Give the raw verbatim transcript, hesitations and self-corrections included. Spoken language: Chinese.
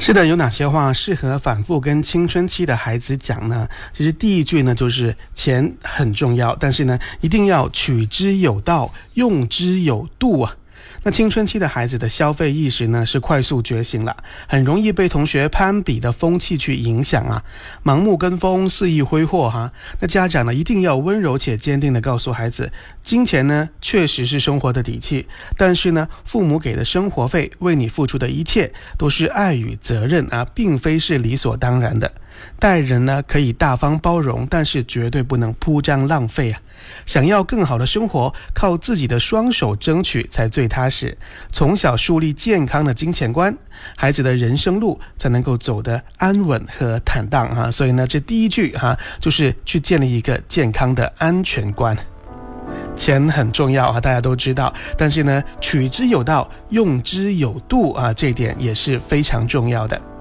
是的，有哪些话适合反复跟青春期的孩子讲呢？其实第一句呢就是钱很重要，但是呢一定要取之有道，用之有度啊。那青春期的孩子的消费意识呢是快速觉醒了，很容易被同学攀比的风气去影响啊，盲目跟风，肆意挥霍哈、啊。那家长呢一定要温柔且坚定地告诉孩子，金钱呢确实是生活的底气，但是呢父母给的生活费，为你付出的一切都是爱与责任啊，并非是理所当然的。待人呢可以大方包容，但是绝对不能铺张浪费啊。想要更好的生活，靠自己的双手争取才最踏实。从小树立健康的金钱观，孩子的人生路才能够走得安稳和坦荡啊。所以呢，这第一句哈、啊，就是去建立一个健康的安全观。钱很重要啊，大家都知道，但是呢，取之有道，用之有度啊，这一点也是非常重要的。